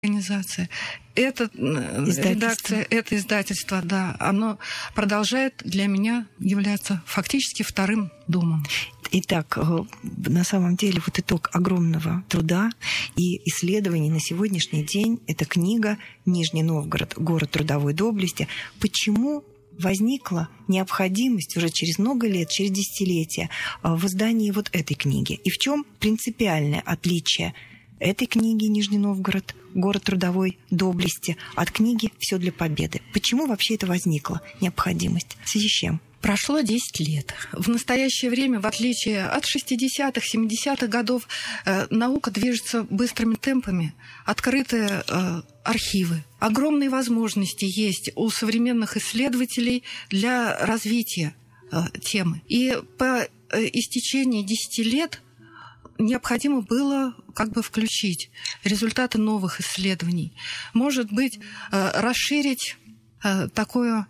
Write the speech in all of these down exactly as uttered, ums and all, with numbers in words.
организация. Это редакция, это издательство, да, оно продолжает для меня являться фактически вторым домом. Итак, на самом деле вот итог огромного труда и исследований на сегодняшний день – это книга «Нижний Новгород. Город трудовой доблести». Почему возникла необходимость уже через много лет, через десятилетия в издании вот этой книги? И в чем принципиальное отличие этой книги «Нижний Новгород. Город трудовой доблести» от книги «Все для победы»? Почему вообще это возникла необходимость? В связи с чем? Прошло десять лет. В настоящее время, в отличие от шестидесятых, семидесятых годов, э, наука движется быстрыми темпами. Открыты э, архивы. Огромные возможности есть у современных исследователей для развития э, темы. И по э, истечении десяти лет необходимо было как бы включить результаты новых исследований. Может быть, э, расширить э, такое...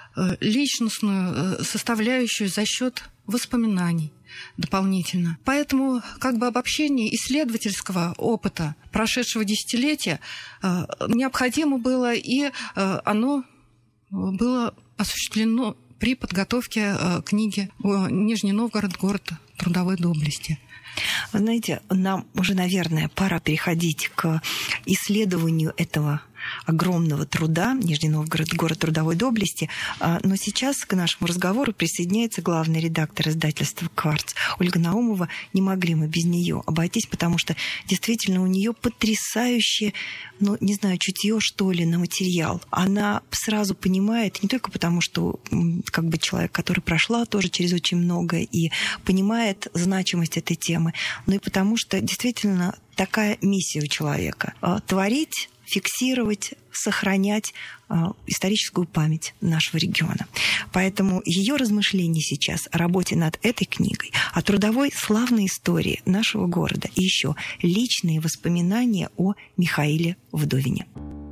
личностную составляющую за счет воспоминаний дополнительно. Поэтому как бы обобщение исследовательского опыта прошедшего десятилетия необходимо было, и оно было осуществлено при подготовке книги «Нижний Новгород. Город трудовой доблести». Вы знаете, нам уже, наверное, пора переходить к исследованию этого огромного труда «Нижний Новгород. Город трудовой доблести». Но сейчас к нашему разговору присоединяется главный редактор издательства «Кварц» Ольга Наумова. Не могли мы без нее обойтись, потому что действительно у нее потрясающее, ну, не знаю, чутье, что ли, на материал. Она сразу понимает, не только потому, что как бы человек, который прошла тоже через очень многое и понимает значимость этой темы, но и потому, что действительно такая миссия у человека – творить, фиксировать, сохранять э, историческую память нашего региона. Поэтому ее размышления сейчас о работе над этой книгой, о трудовой славной истории нашего города и еще личные воспоминания о Михаиле Вдовине.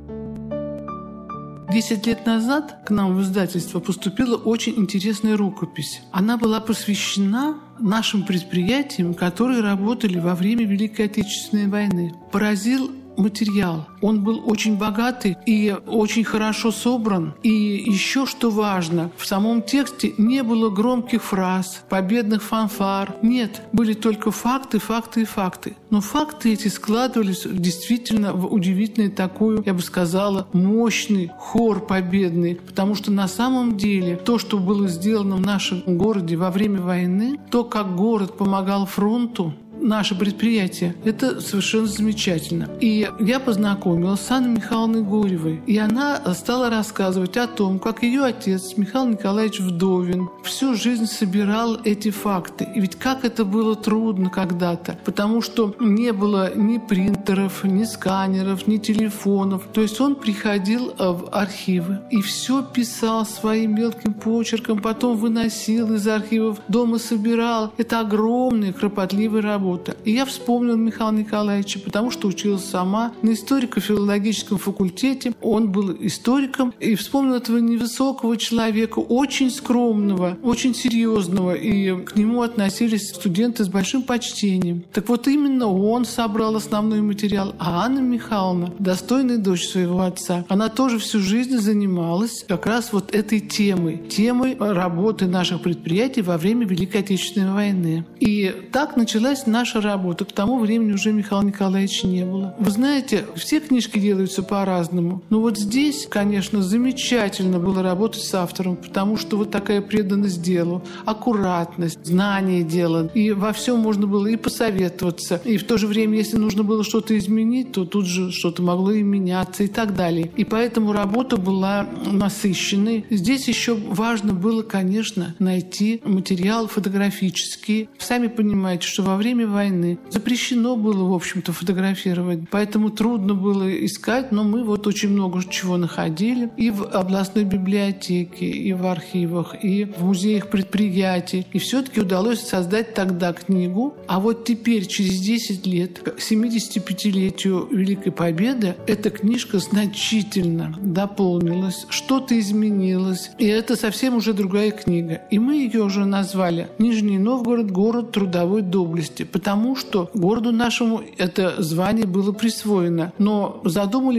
Десять лет назад к нам в издательство поступила очень интересная рукопись. Она была посвящена нашим предприятиям, которые работали во время Великой Отечественной войны. Поразил материал. Он был очень богатый и очень хорошо собран. И еще что важно, в самом тексте не было громких фраз, победных фанфар. Нет, были только факты, факты и факты. Но факты эти складывались действительно в удивительный такой, я бы сказала, мощный хор победный. Потому что на самом деле то, что было сделано в нашем городе во время войны, то, как город помогал фронту, наше предприятие, это совершенно замечательно. И я познакомилась с Анной Михайловной Горевой, и она стала рассказывать о том, как ее отец Михаил Николаевич Вдовин всю жизнь собирал эти факты. И ведь как это было трудно когда-то, потому что не было ни принтеров, ни сканеров, ни телефонов. То есть он приходил в архивы и все писал своим мелким почерком, потом выносил из архивов, дома собирал. Это огромная, кропотливая работа. И я вспомнила Михаила Николаевича, потому что училась сама на историко-филологическом факультете. Он был историком. И вспомнила этого невысокого человека, очень скромного, очень серьезного. И к нему относились студенты с большим почтением. Так вот, именно он собрал основной материал. А Анна Михайловна, достойная дочь своего отца, она тоже всю жизнь занималась как раз вот этой темой. Темой работы наших предприятий во время Великой Отечественной войны. И так началась наша Наша работа. К тому времени уже Михаила Николаевича не было. Вы знаете, все книжки делаются по-разному. Но вот здесь, конечно, замечательно было работать с автором, потому что вот такая преданность делу, аккуратность, знание дела. И во всем можно было и посоветоваться. И в то же время, если нужно было что-то изменить, то тут же что-то могло и меняться и так далее. И поэтому работа была насыщенной. Здесь еще важно было, конечно, найти материал фотографический. Сами понимаете, что во время войны запрещено было, в общем-то, фотографировать. Поэтому трудно было искать, но мы вот очень много чего находили. И в областной библиотеке, и в архивах, и в музеях предприятий. И все-таки удалось создать тогда книгу. А вот теперь, через десять лет, к семидесятипятилетию Великой Победы, эта книжка значительно дополнилась, что-то изменилось. И это совсем уже другая книга. И мы ее уже назвали «Нижний Новгород. Город трудовой доблести». потому что городу нашему это звание было присвоено. Но задумали